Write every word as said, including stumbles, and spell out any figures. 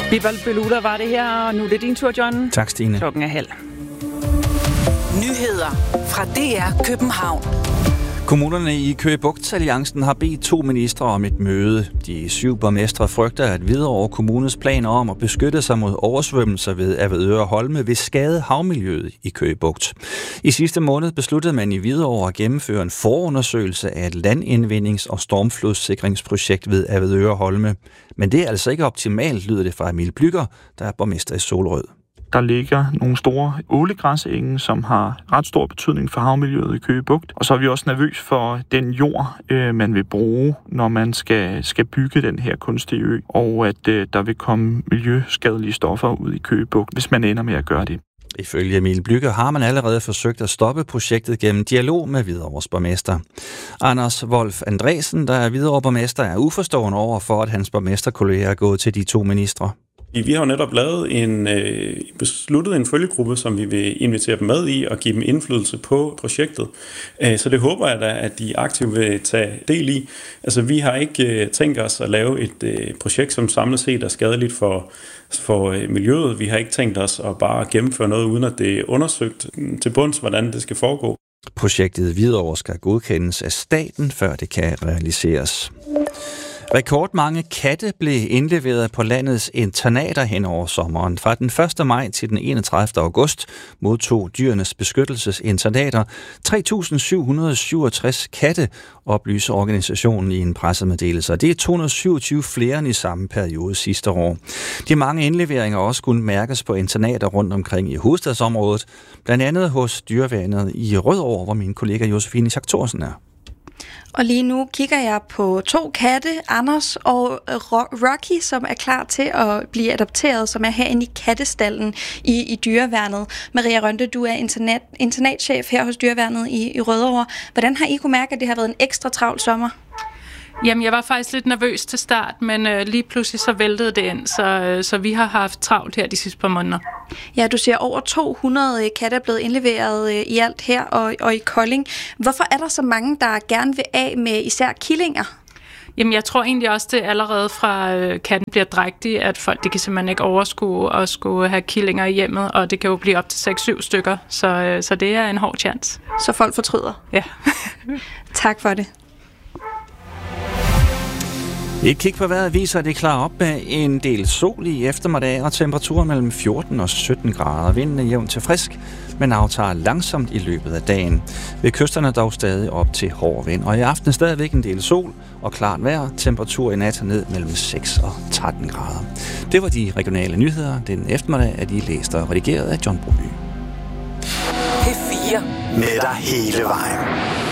Bibal Beluda var det her, og nu er det din tur, John. Tak, Stine. Klokken er halv. Nyheder fra D R København. Kommunerne i Køge Bugt-alliancen har bedt to ministre om et møde. De syv borgmestre frygter, at Hvidovre Kommunes planer om at beskytte sig mod oversvømmelser ved Avedøre Holme vil skade havmiljøet i Køge Bugt. I sidste måned besluttede man i Hvidovre at gennemføre en forundersøgelse af et landindvindings- og stormflodssikringsprojekt ved Avedøre Holme. Men det er altså ikke optimalt, lyder det fra Emil Blücher, der er borgmester i Solrød. Der ligger nogle store ålegræsenge, som har ret stor betydning for havmiljøet i Køge Bugt. Og så er vi også nervøs for den jord, øh, man vil bruge, når man skal, skal bygge den her kunstige ø. Og at øh, der vil komme miljøskadelige stoffer ud i Køge Bugt, hvis man ender med at gøre det. Ifølge Emil Blücher har man allerede forsøgt at stoppe projektet gennem dialog med Hvidovres borgmester. Anders Wolf Andresen, der er Hvidovre borgmester, er uforstående over for, at hans borgmesterkolleger er gået til de to ministre. Vi har jo netop lavet en, øh, besluttet en følgegruppe, som vi vil invitere dem med i og give dem indflydelse på projektet. Øh, så det håber jeg da, at de aktivt vil tage del i. Altså vi har ikke øh, tænkt os at lave et øh, projekt, som samlet set er skadeligt for, for øh, miljøet. Vi har ikke tænkt os at bare gennemføre noget, uden at det er undersøgt til bunds, hvordan det skal foregå. Projektet Hvidovre skal godkendes af staten, før det kan realiseres. Rekordmange katte blev indleveret på landets internater hen over sommeren. Fra den første maj til den enogtredivte august modtog Dyrenes Beskyttelsesinternater tre tusind syv hundrede og syvogtres katte, oplyser organisationen i en pressemeddelelse. Det er to hundrede og syvogtyve flere end i samme periode sidste år. De mange indleveringer også kunne mærkes på internater rundt omkring i hovedstadsområdet, blandt andet hos Dyreværnet i Rødovre, hvor min kollega Josefine Schack Thorsen er. Og lige nu kigger jeg på to katte, Anders og Rocky, som er klar til at blive adopteret, som er herinde i kattestallen i, i Dyreværnet. Maria Rønte, du er internat, internatchef her hos Dyreværnet i, i Rødovre. Hvordan har I kunne mærke, at det har været en ekstra travl sommer? Jamen, jeg var faktisk lidt nervøs til start, men øh, lige pludselig så væltede det ind, så, øh, så vi har haft travlt her de sidste par måneder. Ja, du siger over to hundrede katte er blevet indleveret øh, i alt her og, og i Kolding. Hvorfor er der så mange, der gerne vil af med især killinger? Jamen, jeg tror egentlig også, det allerede fra øh, katten bliver drægtig, at folk de kan simpelthen ikke overskue og skulle have killinger i hjemmet, og det kan jo blive op til seks syv stykker, så, øh, så det er en hård chance. Så folk fortryder? Ja. Tak for det. Et kig på vejret viser, at det klarer op med en del sol i eftermiddag og temperaturer mellem fjorten og sytten grader. Vinden er jævnt til frisk, men aftager langsomt i løbet af dagen. Ved kysterne dog stadig op til hård vind. Og i aften stadigvæk en del sol og klart vejr. Temperatur i nat ned mellem seks og tretten grader. Det var de regionale nyheder. Den eftermiddag er de læst og redigeret af John Broby. P fire. Med dig hele vejen.